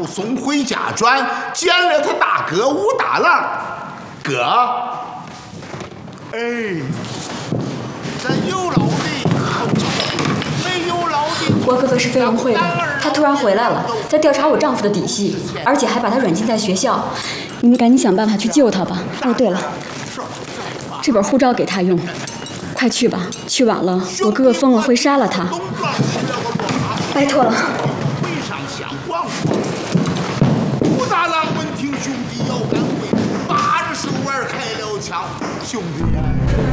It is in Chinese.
送回家转，见了他大哥武大郎。哥，哎，咱有老的，没有老的。 我哥哥是飞龙会的，他突然回来了，在调查我丈夫的底细，而且还把他软禁在学校。你们赶紧想办法去救他吧。哦，对了，这本护照给他用，快去吧，去晚了我哥哥疯了会杀了他。拜托了。 会上相光，武大郎闻听兄弟要赶回，把着手腕开了枪，兄弟呀！